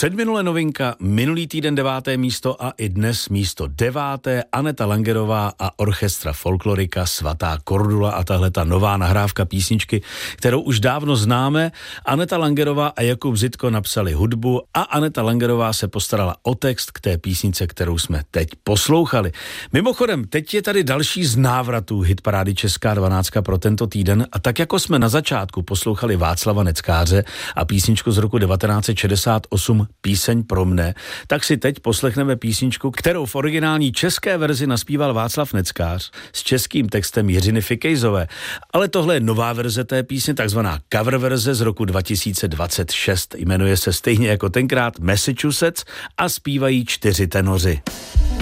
Předminule novinka, minulý týden 9. místo a i dnes místo 9. Aneta Langerová a orchestra Folklorika Svatá Kordula a tahle ta nová nahrávka písničky, kterou už dávno známe. Aneta Langerová a Jakub Zitko napsali hudbu a Aneta Langerová se postarala o text k té písnice, kterou jsme teď poslouchali. Mimochodem, teď je tady další z návratů hitparády Česká 12 pro tento týden a tak jako jsme na začátku poslouchali Václava Neckáře a písničku z roku 1968 Píseň pro mne, tak si teď poslechneme písničku, kterou v originální české verzi naspíval Václav Neckář s českým textem Jiřiny Fikejzové. Ale tohle je nová verze té písně, takzvaná cover verze z roku 2026. Jmenuje se stejně jako tenkrát Massachusetts a zpívají 4 tenoři.